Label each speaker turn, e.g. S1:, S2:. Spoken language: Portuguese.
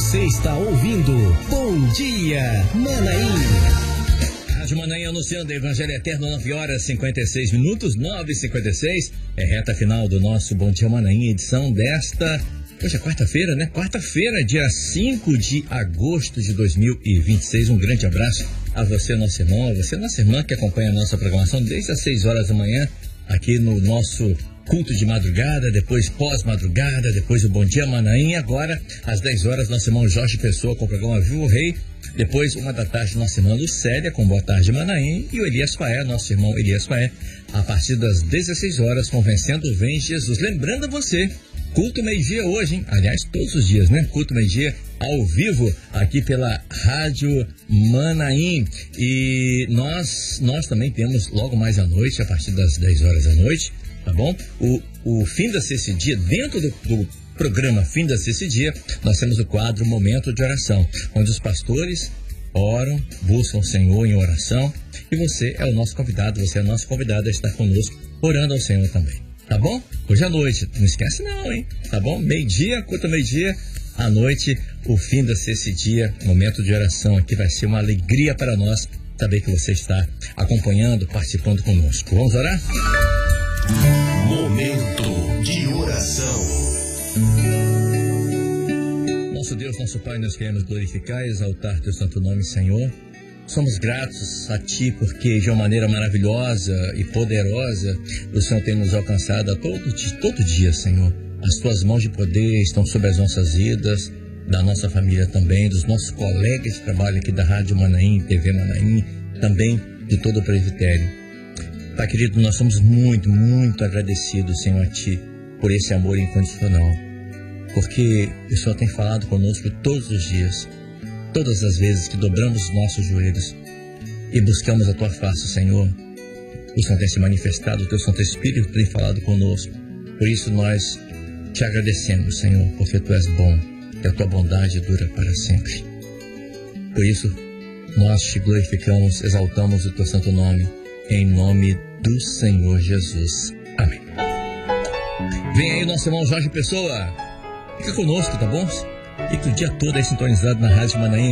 S1: Você está ouvindo Bom Dia Manaim.
S2: Rádio Manaim anunciando Evangelho Eterno, 9h56, 9h56. É reta final do nosso Bom Dia Manaim, edição desta... Hoje é quarta-feira, né? Quarta-feira, dia 5 de agosto de 2026. Um grande abraço a você, nosso irmão, a você, nossa irmã, que acompanha a nossa programação desde as 6 horas da manhã, aqui no nosso culto de madrugada, depois pós-madrugada, depois o Bom Dia Manaim. Agora, às 10 horas, nosso irmão Jorge Pessoa com o programa Vivo Rei. Depois, 1 da tarde, nossa irmã Lucélia com Boa Tarde Manaim. E o Elias Faé, nosso irmão Elias Faé, a partir das 16 horas, com Vencendo Vem Jesus. Lembrando a você, culto meio-dia hoje, hein? Aliás, todos os dias, né? Culto meio-dia ao vivo, aqui pela Rádio Manaim. E nós também temos logo mais à noite, a partir das 10 horas da noite, tá bom? O Fim da Sexta Dia, dentro do programa Fim da Sexta Dia, nós temos o quadro Momento de Oração, onde os pastores oram, buscam o Senhor em oração, e você é o nosso convidado, você é a nossa convidada a estar conosco, orando ao Senhor também. Tá bom? Hoje à noite, não esquece não, hein? Tá bom? Meio-dia, culto meio-dia, à noite, o Fim da Sexta Dia, momento de oração aqui, vai ser uma alegria para nós saber que você está acompanhando, participando conosco. Vamos orar?
S1: Momento de oração.
S2: Nosso Deus, nosso Pai, nós queremos glorificar e exaltar Teu santo nome, Senhor. Somos gratos a Ti porque de uma maneira maravilhosa e poderosa o Senhor tem nos alcançado a todo dia, Senhor. As Tuas mãos de poder estão sobre as nossas vidas, da nossa família também, dos nossos colegas de trabalho aqui da Rádio Manaim, TV Manaim, também de todo o presbitério. Pai querido, nós somos muito, muito agradecidos, Senhor, a Ti por esse amor incondicional, porque o Senhor tem falado conosco todos os dias. Todas as vezes que dobramos os nossos joelhos e buscamos a Tua face, Senhor, o Senhor tem se manifestado, o Teu Santo Espírito tem falado conosco. Por isso nós Te agradecemos, Senhor, porque Tu és bom e a Tua bondade dura para sempre. Por isso nós Te glorificamos, exaltamos o Teu santo nome, em nome do Senhor Jesus. Amém. Vem aí nosso irmão Jorge Pessoa, fica conosco, tá bom? Fica o dia todo aí sintonizado na Rádio Manaim.